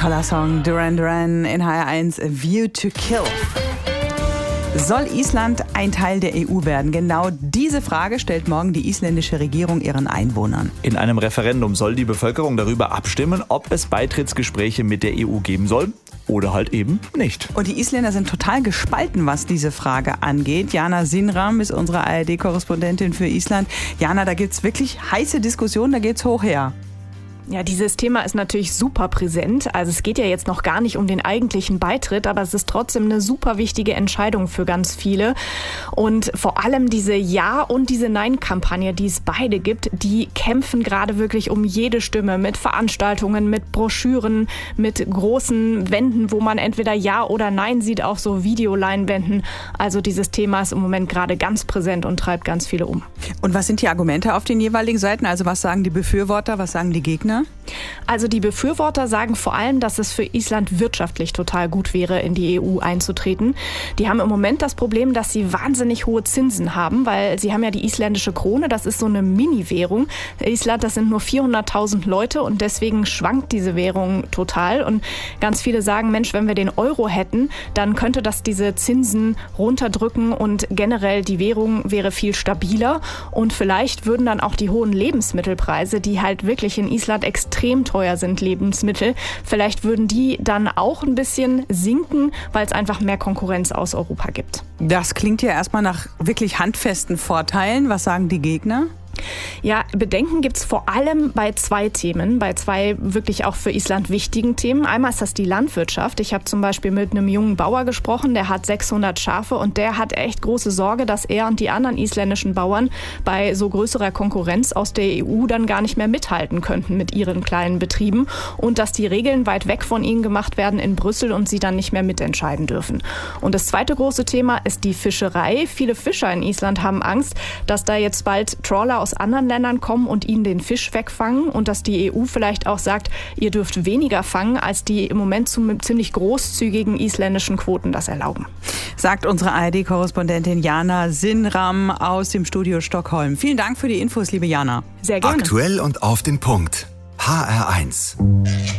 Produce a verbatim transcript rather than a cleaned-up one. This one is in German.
Toller Song, Duran Duran in H R eins, A View to Kill. Soll Island ein Teil der E U werden? Genau diese Frage stellt morgen die isländische Regierung ihren Einwohnern. In einem Referendum soll die Bevölkerung darüber abstimmen, ob es Beitrittsgespräche mit der E U geben soll oder halt eben nicht. Und die Isländer sind total gespalten, was diese Frage angeht. Jana Sinram ist unsere A R D-Korrespondentin für Island. Jana, da gibt es wirklich heiße Diskussionen, da geht's hoch her. Ja, dieses Thema ist natürlich super präsent. Also es geht ja jetzt noch gar nicht um den eigentlichen Beitritt, aber es ist trotzdem eine super wichtige Entscheidung für ganz viele. Und vor allem diese Ja- und diese Nein-Kampagne, die es beide gibt, die kämpfen gerade wirklich um jede Stimme mit Veranstaltungen, mit Broschüren, mit großen Wänden, wo man entweder Ja oder Nein sieht, auf so Videoleinwänden. Also dieses Thema ist im Moment gerade ganz präsent und treibt ganz viele um. Und was sind die Argumente auf den jeweiligen Seiten? Also was sagen die Befürworter, was sagen die Gegner? Also die Befürworter sagen vor allem, dass es für Island wirtschaftlich total gut wäre, in die E U einzutreten. Die haben im Moment das Problem, dass sie wahnsinnig hohe Zinsen haben, weil sie haben ja die isländische Krone, das ist so eine Mini-Währung. Island, das sind nur vierhunderttausend Leute und deswegen schwankt diese Währung total. Und ganz viele sagen, Mensch, wenn wir den Euro hätten, dann könnte das diese Zinsen runterdrücken und generell die Währung wäre viel stabiler. Und vielleicht würden dann auch die hohen Lebensmittelpreise, die halt wirklich in Island extrem teuer sind, Lebensmittel. Vielleicht würden die dann auch ein bisschen sinken, weil es einfach mehr Konkurrenz aus Europa gibt. Das klingt ja erstmal nach wirklich handfesten Vorteilen. Was sagen die Gegner? Ja, Bedenken gibt es vor allem bei zwei Themen, bei zwei wirklich auch für Island wichtigen Themen. Einmal ist das die Landwirtschaft. Ich habe zum Beispiel mit einem jungen Bauer gesprochen, der hat sechshundert Schafe und der hat echt große Sorge, dass er und die anderen isländischen Bauern bei so größerer Konkurrenz aus der E U dann gar nicht mehr mithalten könnten mit ihren kleinen Betrieben und dass die Regeln weit weg von ihnen gemacht werden in Brüssel und sie dann nicht mehr mitentscheiden dürfen. Und das zweite große Thema ist die Fischerei. Viele Fischer in Island haben Angst, dass da jetzt bald Trawler aus anderen Ländern kommen und ihnen den Fisch wegfangen und dass die E U vielleicht auch sagt, ihr dürft weniger fangen, als die im Moment zu ziemlich großzügigen isländischen Quoten das erlauben. Sagt unsere A R D-Korrespondentin Jana Sinram aus dem Studio Stockholm. Vielen Dank für die Infos, liebe Jana. Sehr gerne. Aktuell und auf den Punkt. H R eins.